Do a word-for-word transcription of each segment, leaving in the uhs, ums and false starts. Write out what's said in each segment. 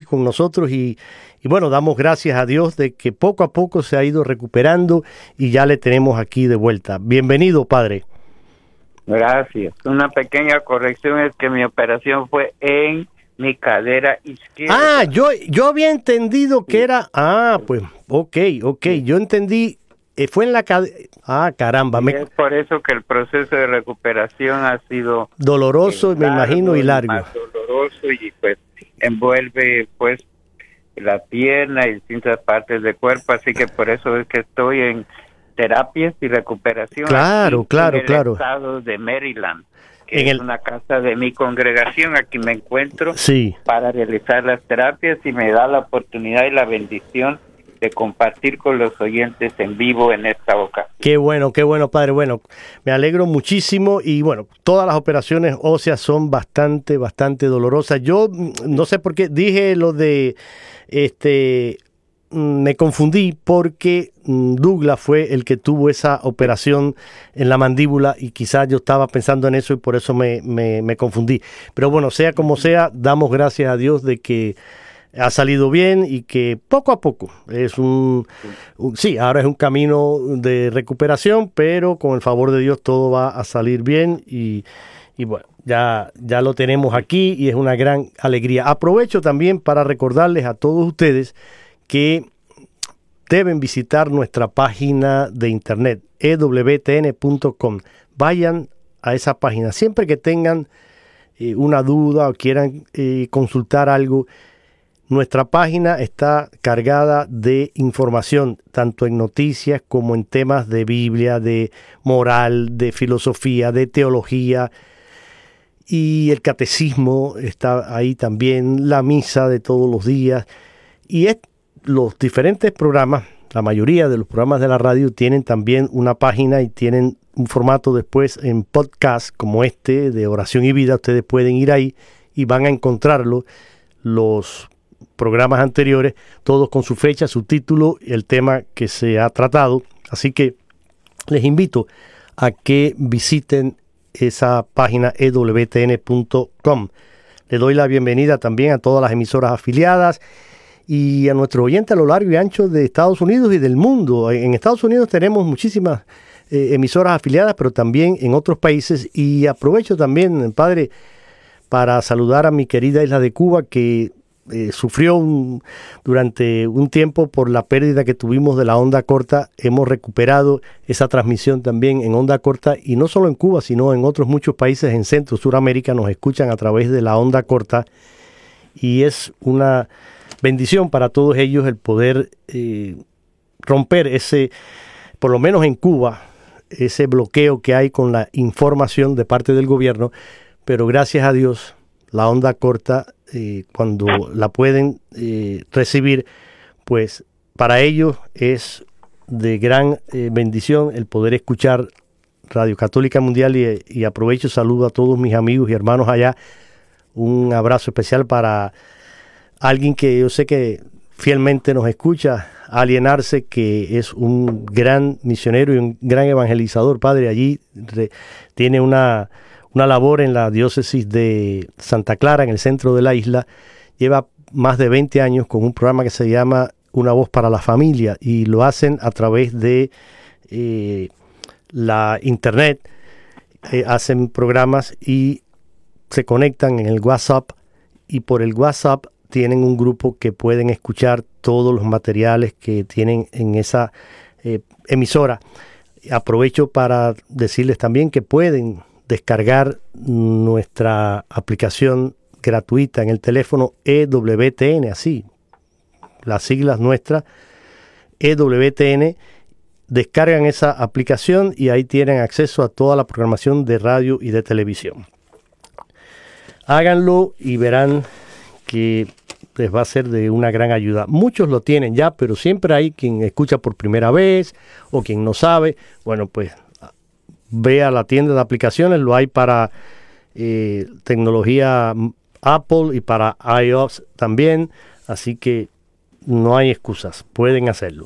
con nosotros y, y bueno, damos gracias a Dios de que poco a poco se ha ido recuperando y ya le tenemos aquí de vuelta. Bienvenido, padre. Gracias. Una pequeña corrección es que mi operación fue en mi cadera izquierda. Ah, yo, yo había entendido que era... Ah, pues, ok, ok. Yo entendí, eh, fue en la cadera... Ah, caramba. Y Me... es por eso que el proceso de recuperación ha sido... Doloroso, eh, me imagino, y largo. Más doloroso y pues envuelve pues la pierna y distintas partes del cuerpo, así que por eso es que estoy en terapias y recuperación. Claro, aquí, claro, en el claro. estado de Maryland, que en es el... una casa de mi congregación. Aquí me encuentro sí. para realizar las terapias y me da la oportunidad y la bendición de compartir con los oyentes en vivo en esta ocasión. Qué bueno, qué bueno, padre. Bueno, me alegro muchísimo y bueno, todas las operaciones óseas son bastante, bastante dolorosas. Yo no sé por qué dije lo de, este, me confundí porque Douglas fue el que tuvo esa operación en la mandíbula y quizás yo estaba pensando en eso y por eso me, me, me confundí. Pero bueno, sea como sea, damos gracias a Dios de que ha salido bien y que poco a poco es un, un... Sí, ahora es un camino de recuperación, pero con el favor de Dios todo va a salir bien y, y bueno, ya, ya lo tenemos aquí y es una gran alegría. Aprovecho también para recordarles a todos ustedes que deben visitar nuestra página de internet, e w t n punto com. Vayan a esa página. Siempre que tengan eh, una duda o quieran eh, consultar algo, nuestra página está cargada de información, tanto en noticias como en temas de Biblia, de moral, de filosofía, de teología. Y el catecismo está ahí también, la misa de todos los días. Y es, los diferentes programas, la mayoría de los programas de la radio tienen también una página y tienen un formato después en podcast como este de Oración y Vida. Ustedes pueden ir ahí y van a encontrarlo, los programas anteriores, todos con su fecha, su título y el tema que se ha tratado. Así que les invito a que visiten esa página e w t n punto com. Le doy la bienvenida también a todas las emisoras afiliadas y a nuestros oyentes a lo largo y ancho de Estados Unidos y del mundo. En Estados Unidos tenemos muchísimas eh, emisoras afiliadas, pero también en otros países. Y aprovecho también, padre, para saludar a mi querida isla de Cuba, que Eh, sufrió un, durante un tiempo por la pérdida que tuvimos de la onda corta. Hemos recuperado esa transmisión también en onda corta y no solo en Cuba, sino en otros muchos países en Centro, Suramérica nos escuchan a través de la onda corta y es una bendición para todos ellos el poder eh, romper ese, por lo menos en Cuba, ese bloqueo que hay con la información de parte del gobierno, pero gracias a Dios la onda corta, eh, cuando la pueden eh, recibir, pues para ellos es de gran eh, bendición el poder escuchar Radio Católica Mundial y, y aprovecho, saludo a todos mis amigos y hermanos allá. Un abrazo especial para alguien que yo sé que fielmente nos escucha, Alienarse, que es un gran misionero y un gran evangelizador, padre. Allí re, tiene una... una labor en la diócesis de Santa Clara, en el centro de la isla. Lleva más de veinte años con un programa que se llama Una Voz para la Familia y lo hacen a través de eh, la internet. Eh, hacen programas y se conectan en el WhatsApp y por el WhatsApp tienen un grupo que pueden escuchar todos los materiales que tienen en esa eh, emisora. Aprovecho para decirles también que pueden descargar nuestra aplicación gratuita en el teléfono E W T N, así, las siglas nuestras, E W T N, descargan esa aplicación y ahí tienen acceso a toda la programación de radio y de televisión. Háganlo y verán que les va a ser de una gran ayuda. Muchos lo tienen ya, pero siempre hay quien escucha por primera vez o quien no sabe. Bueno, pues ve a la tienda de aplicaciones, lo hay para eh, tecnología Apple y para iOS también, así que no hay excusas, pueden hacerlo.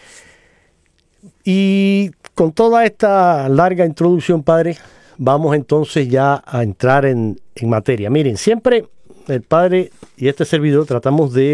Y con toda esta larga introducción, padre, vamos entonces ya a entrar en, en materia. Miren, siempre el padre y este servidor tratamos de